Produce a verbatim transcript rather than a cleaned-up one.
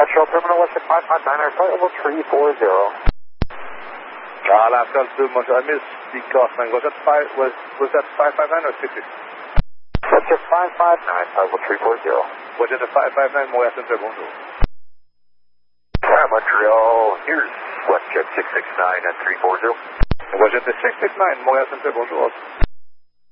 Montreal Terminal, West at five five nine, our flight level three four zero. Uh, last call to Montreal, I missed the crossline. Was that five, was, was that five five nine or six six? West at five five nine, flight level three four zero. Was it a five five nine, Montreal Center, bonjour. Yeah, Montreal, here's WestJet six six nine at three four zero. Was it the six six nine, Montreal Center, bonjour.